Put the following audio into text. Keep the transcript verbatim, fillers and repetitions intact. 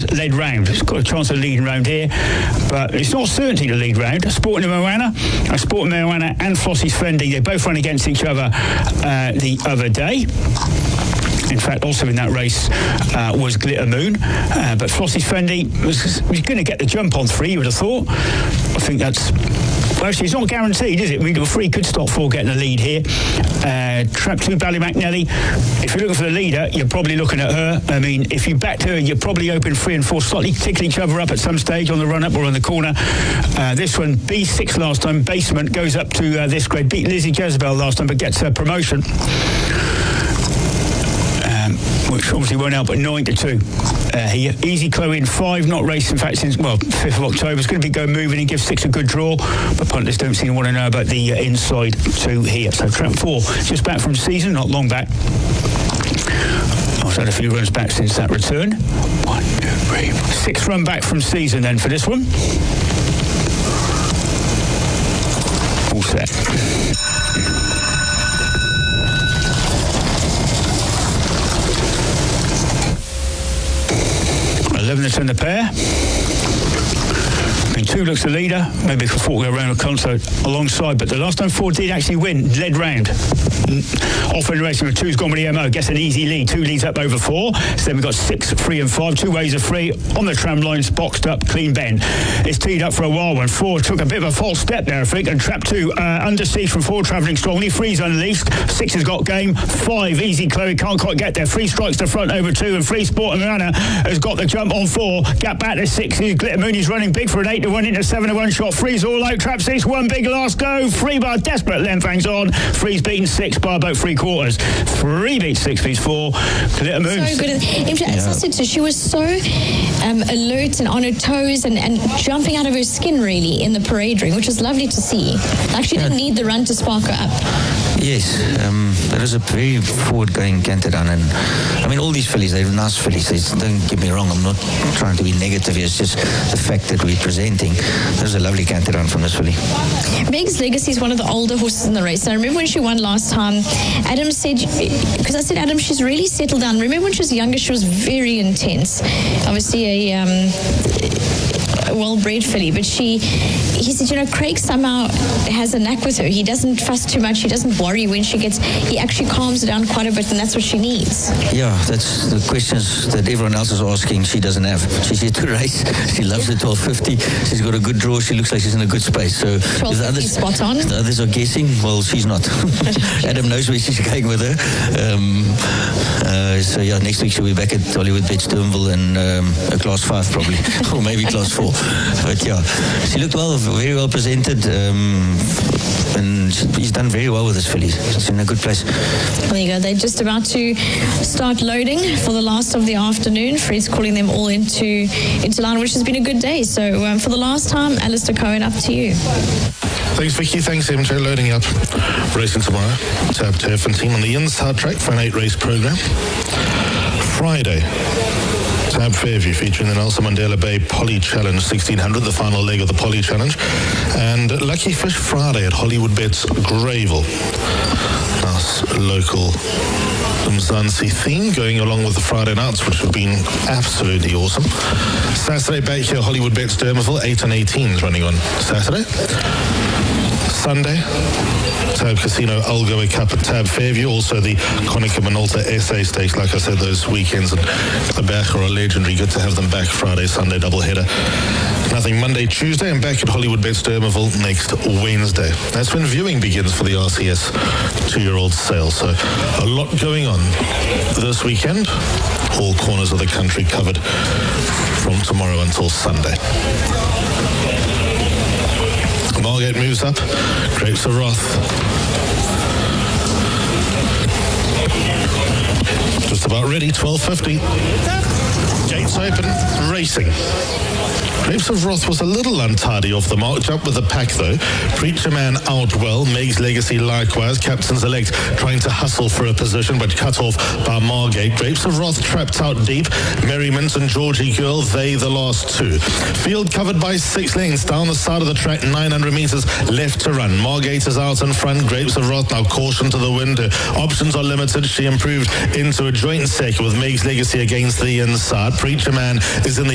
led round. It's got a chance of leading round here, but it's not certainty to lead round. Sporting Moana, uh, Sporting Moana and Flossie's Fendi, they both run against each other uh, the other day. In fact, also in that race uh, was Glitter Moon. Uh, but Flossie's Fendi was, was going to get the jump on three, you would have thought. I think that's... Well, actually, it's not guaranteed, is it? I mean, three could stop four getting a lead here. Uh, Trap two, Bally McNelly. If you're looking for the leader, you're probably looking at her. I mean, if you backed her, you're probably open three and four, slightly tickle each other up at some stage on the run-up or on the corner. Uh, this one, B six last time. Basement goes up to uh, this grade. Beat Lizzie Jezebel last time, but gets a promotion. Which obviously won't help, but nine to two uh, here. Easy Chloe in five, not raced in fact since, well, fifth of October. It's going to be going moving and give six a good draw, but punters don't seem to want to know about the uh, inside two here. So Trap four, just back from season, not long back. I've had a few runs back since that return. One, two, three, four. Six run back from season then for this one. All set. eleven to ten the pair. I mean, two looks the leader. Maybe if four go around a concert alongside, but the last time four did actually win, led round. Often racing with two's gone with the M O, gets an easy lead. Two leads up over four. So then we've got six, three and five. Two ways of three on the tram lines, boxed up, clean bend. It's teed up for a while when four took a bit of a false step there, I think, and Trap two uh, under siege from four, travelling strongly. Three's unleashed. Six has got game. Five, Easy Chloe can't quite get there. Three strikes to front over two, and three, Sporting Moana has got the jump on four. Gap back to six. Glitter Moon is running big for an eight to one into seven to one shot. Three's all out. Trap six, one big last go. Three bar desperate length hangs on. Three's beaten six by about three quarters. Three beats six, beats four. Glitter Moon. So good. As I said, so she was so um, alert and on her toes and, and jumping out of her skin really in the parade ring, which was lovely to see. Like she didn't need the run to spark her up. Yes, um, that was a very forward-going canter down, and I mean all these fillies, they're nice fillies. They, don't get me wrong, I'm not trying to be negative here. It's just the fact that we're presenting. That was a lovely canter down from this filly. Meg's Legacy is one of the older horses in the race. And I remember when she won last time, Adam said, because I said, Adam, she's really settled down. Remember when she was younger, she was very intense. Obviously a um, well-bred filly, but she, he said, you know, Craig somehow has a knack with her. He doesn't fuss too much. He doesn't worry when she gets, he actually calms her down quite a bit, and that's what she needs. Yeah, that's the questions that everyone else is asking. She doesn't have. She's here to race. She loves the twelve fifty. She's got a good draw. She looks like she's in a good space. So twelve fifty the others, spot on. The others are guessing. Well, she's not. Adam knows where she's going with her. Um, uh, so yeah, next week she'll be back at Hollywood Bets Turnbull in um, a class five probably, or maybe class four. But yeah, she looked well, very well presented, um, and he's done very well with his fillies. It's in a good place. There you go. They're just about to start loading for the last of the afternoon. Fred's calling them all into into line, which has been a good day. So um, for the last time, Alistair Cohen, up to you. Thanks, Vicky. Thanks, M J. Loading up. Racing tomorrow. Tab Turf and team on the inside track for an eight-race program. Friday. Tab Fairview featuring the Nelson Mandela Bay Poly Challenge sixteen hundred, the final leg of the Poly Challenge, and Lucky Fish Friday at Hollywood Bets Greyville. Nice local Mzansi theme going along with the Friday nights, which have been absolutely awesome. Saturday back here, Hollywood Bets Dermaville, eight and eighteens running on Saturday. Sunday, Tab Casino Algoa Cup at Tab Fairview, also the Konica Minolta S A Stakes. Like I said, those weekends and the back are legendary. Good to have them back Friday, Sunday, doubleheader. Nothing Monday, Tuesday, and back at Hollywood Bets Dermaville next Wednesday. That's when viewing begins for the R C S two-year-old sale. So a lot going on this weekend. All corners of the country covered from tomorrow until Sunday. Margate moves up. Grapes of Wrath. Just about ready, twelve fifty. Gates open, racing. Grapes of Wrath was a little untidy off the mark. Jumped with the pack though. Preacher Man out well. Meg's Legacy likewise. Captain's Elect trying to hustle for a position but cut off by Margate. Grapes of Wrath trapped out deep. Merriment and Georgie Girl, they the last two. Field covered by six lanes down the side of the track. nine hundred metres left to run. Margate is out in front. Grapes of Wrath now caution to the wind. Her options are limited. She improved into a joint second with Meg's Legacy against the inside. Preacher Man is in the